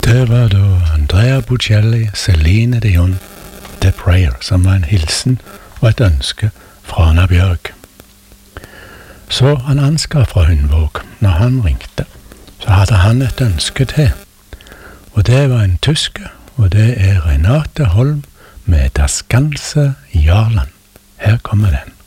Det var da Andrea Bocelli, Celine Dion, The Prayer, som var en hilsen og et ønske fra Anna Bjørg. Så han Ansgar fra Hundvåg, når han ringte, så hadde han et ønske til. Og det var en tysker, og det er Renate Holm med Das ganze Jahrland. Her kommer den.